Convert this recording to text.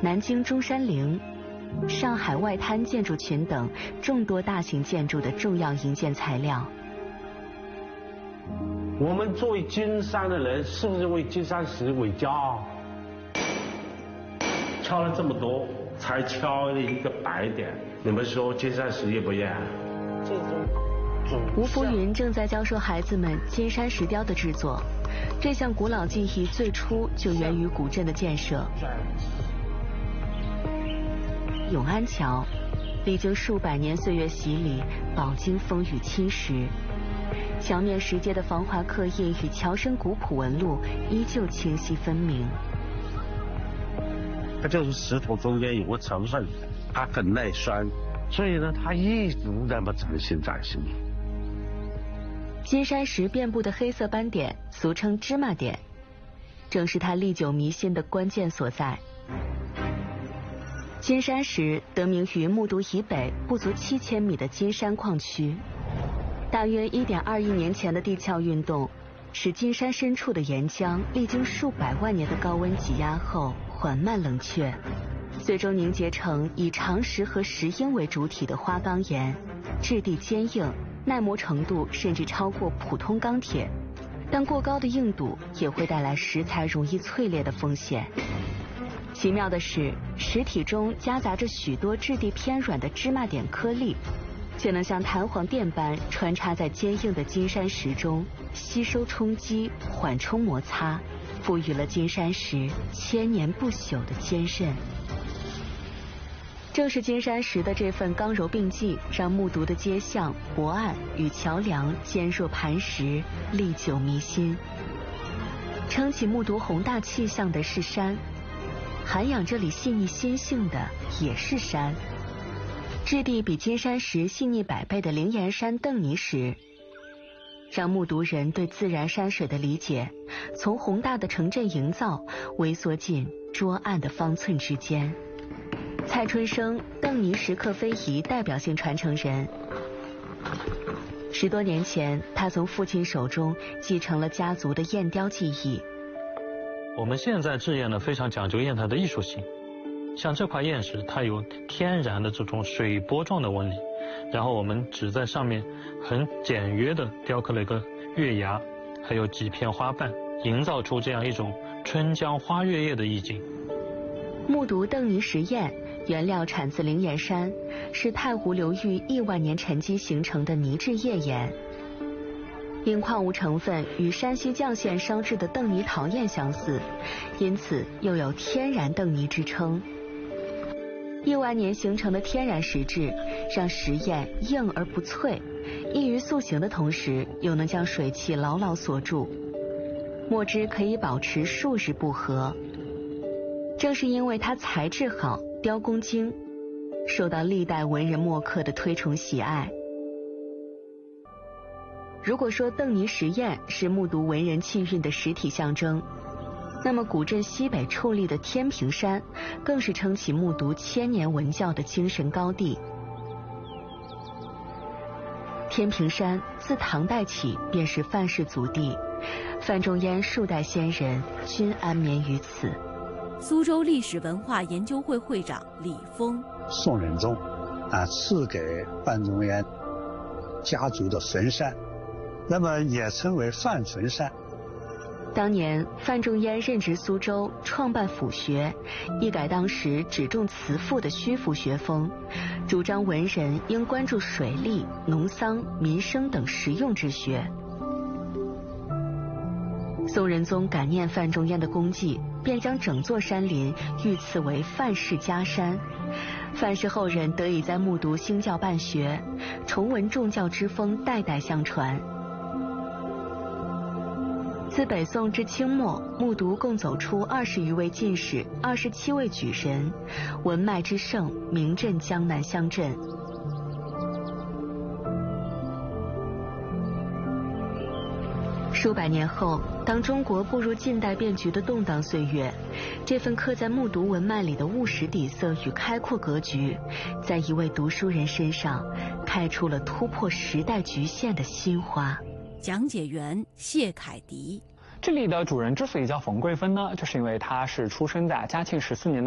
南京中山陵、上海外滩建筑群等众多大型建筑的重要营建材料。 我们作为金山的人，是不是为金山石为骄傲？敲了这么多，才敲了一个白点，你们说金山石业不业？这种吴福云正在教授孩子们金山石雕的制作。这项古老技艺最初就源于古镇的建设。永安桥历经数百年岁月洗礼，饱经风雨侵蚀，桥面石阶的防滑刻印与桥身古朴纹路依旧清晰分明。 它就是石头中间有个成分，它很耐酸，所以呢，它一直那么崭新崭新。 金山石遍布的黑色斑点，俗称芝麻点，正是它历久弥新的关键所在。金山石得名于木渎以北不足7000米的金山矿区。大约1.2亿年前的地壳运动，使金山深处的岩浆历经数百万年的高温挤压后缓慢冷却，最终凝结成以长石和石英为主体的花岗岩，质地坚硬，耐磨程度甚至超过普通钢铁，但过高的硬度也会带来石材容易脆裂的风险。奇妙的是，石体中夹杂着许多质地偏软的芝麻点颗粒，却能像弹簧垫般穿插在坚硬的金山石中，吸收冲击，缓冲摩擦，赋予了金山石千年不朽的坚韧。正是金山石的这份刚柔并济，让木渎的街巷、驳岸与桥梁坚若磐石，历久弥新。撑起木渎宏大气象的是山，涵养这里细腻心性的也是山。质地比金山石细腻100倍的灵岩山邓泥石，让木渎人对自然山水的理解，从宏大的城镇营造微缩进拙暗的方寸之间。蔡春生，邓泥石刻非遗代表性传承人。10多年前，他从父亲手中继承了家族的砚雕技艺。 我们现在制砚呢，非常讲究砚台的艺术性。像这块砚石，它有天然的这种水波状的纹理，然后我们只在上面很简约的雕刻了一个月牙，还有几片花瓣，营造出这样一种春江花月夜的意境。 木渎邓泥石砚原料产自灵岩山，是太湖流域亿万年沉积形成的泥质页岩。因矿物成分与山西绛县烧制的邓泥陶砚相似，因此又有天然邓泥之称。亿万年形成的天然石质，让石砚硬而不脆，易于塑形的同时，又能将水汽牢牢锁住，墨汁可以保持数日不合。正是因为它材质好，雕工精，受到历代文人墨客的推崇喜爱。如果说邓泥石砚是木渎文人气韵的实体象征，那么古镇西北矗立的天平山，更是撑起木渎千年文教的精神高地。天平山自唐代起便是范氏祖地，范仲淹数代先人均安眠于此。 苏州历史文化研究会会长李峰： 宋仁宗赐给范仲淹家族的坟山，那么也称为范坟山。 当年范仲淹任职苏州，创办府学，一改当时只重辞赋的虚赋学风，主张文人应关注水利、农桑、民生等实用之学。宋仁宗感念范仲淹的功绩，便将整座山林御赐为范氏家山。范氏后人得以在木渎兴教办学，崇文重教之风代代相传。自北宋至清末，木渎共走出20余位进士，27位举人，文脉之盛，名震江南乡镇。数百年后，当中国步入近代变局的动荡岁月，这份刻在木渎文脉里的务实底色与开阔格局，在一位读书人身上开出了突破时代局限的新花。 讲解员谢凯迪。 这里的主人之所以叫冯桂芬呢，就是因为她是出生在嘉庆14年的